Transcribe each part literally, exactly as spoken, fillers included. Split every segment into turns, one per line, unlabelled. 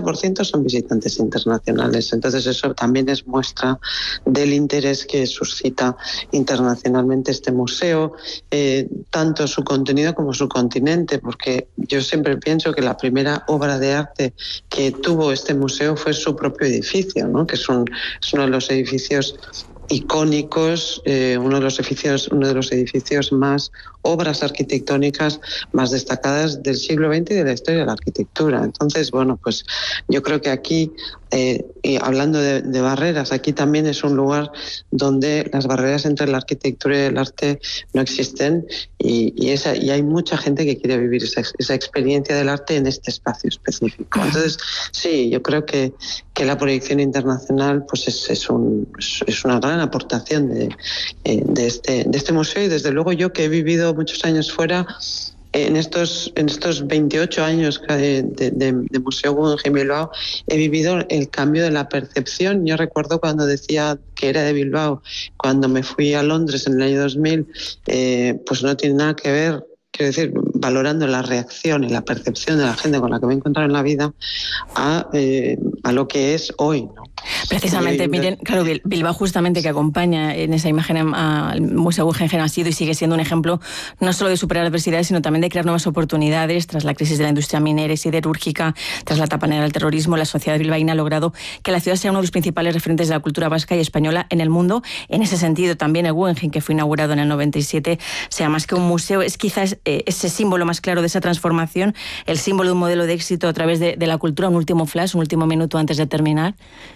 por ciento son visitantes internacionales. Entonces eso también es muestra del interés que suscita internacionalmente este museo, eh, tanto su contenido como su continente, porque yo siempre pienso que la primera obra de arte que tuvo este museo fue su propio edificio, ¿no? Que es, un, es uno de los edificios icónicos, eh, uno de los edificios, uno de los edificios más, obras arquitectónicas más destacadas del siglo veinte y de la historia de la arquitectura. Entonces, bueno, pues yo creo que aquí, eh, y hablando de, de barreras, aquí también es un lugar donde las barreras entre la arquitectura y el arte no existen, y, y, esa, y hay mucha gente que quiere vivir esa, esa experiencia del arte en este espacio específico. Entonces, sí, yo creo que, que la proyección internacional pues es, es, un, es una gran aportación de, de, este, de este museo, y desde luego yo que he vivido muchos años fuera, en estos, en estos veintiocho años de, de, de Museo Guggenheim Bilbao, he vivido el cambio de la percepción. Yo recuerdo cuando decía que era de Bilbao, cuando me fui a Londres en el año dos mil, eh, pues no tiene nada que ver, quiero decir, valorando la reacción y la percepción de la gente con la que me he encontrado en la vida a, eh, a lo que es hoy, ¿no?
Precisamente, hoy, miren, claro, Bilbao justamente, que acompaña en esa imagen al Museo Guggenheim, ha sido y sigue siendo un ejemplo no solo de superar adversidades, sino también de crear nuevas oportunidades. Tras la crisis de la industria minera y siderúrgica, tras la etapa negra del terrorismo, la sociedad bilbaína ha logrado que la ciudad sea uno de los principales referentes de la cultura vasca y española en el mundo. En ese sentido, también el Guggenheim, que fue inaugurado en el noventa y siete, sea más que un museo, es quizás eh, ese símbolo más claro de esa transformación, el símbolo de un modelo de éxito a través de, de la cultura. Un último flash, un último minuto antes de terminar.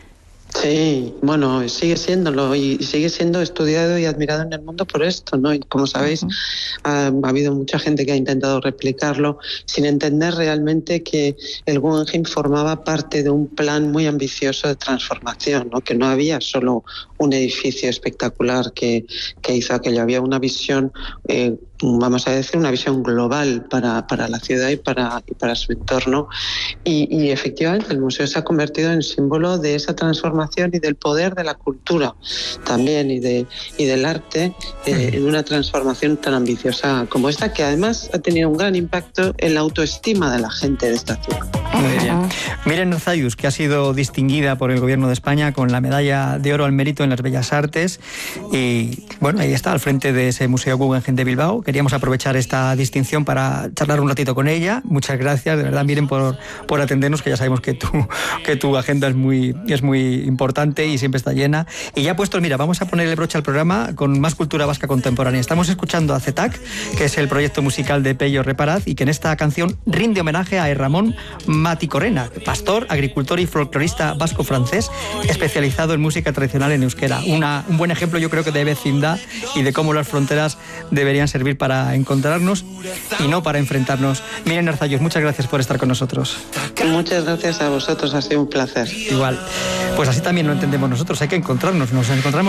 Sí, bueno, sigue siéndolo y sigue siendo estudiado y admirado en el mundo por esto, ¿no? Y como sabéis, uh-huh. ha, ha habido mucha gente que ha intentado replicarlo sin entender realmente que el Guggenheim formaba parte de un plan muy ambicioso de transformación, ¿no? Que no había solo un edificio espectacular que, que hizo aquello, había una visión, eh, vamos a decir, una visión global para, para la ciudad y para, y para su entorno. Y, y efectivamente el museo se ha convertido en símbolo de esa transformación y del poder de la cultura también y, de, y del arte, eh, en una transformación tan ambiciosa como esta, que además ha tenido un gran impacto en la autoestima de la gente de esta ciudad.
Muy bien. Miren Arzayus, que ha sido distinguida por el Gobierno de España con la medalla de oro al mérito en las Bellas Artes, y bueno, ahí está, al frente de ese Museo Guggenheim de Bilbao. Queríamos aprovechar esta distinción para charlar un ratito con ella. Muchas gracias, de verdad, Miren, por, por atendernos, que ya sabemos que tu, que tu agenda es muy, es muy importante y siempre está llena. Y ya puestos, mira, vamos a ponerle broche al programa con más cultura vasca contemporánea. Estamos escuchando a CETAC, que es el proyecto musical de Pello Reparaz, y que en esta canción rinde homenaje a Ramón Maticorena, pastor, agricultor y folclorista vasco-francés, especializado en música tradicional en euskera. Una, un buen ejemplo, yo creo que de vecindad y de cómo las fronteras deberían servir para encontrarnos y no para enfrentarnos. Miren Arzayus, muchas gracias por estar con nosotros.
Muchas gracias a vosotros, ha sido un placer.
Igual. Pues así también lo entendemos nosotros, hay que encontrarnos, nos encontramos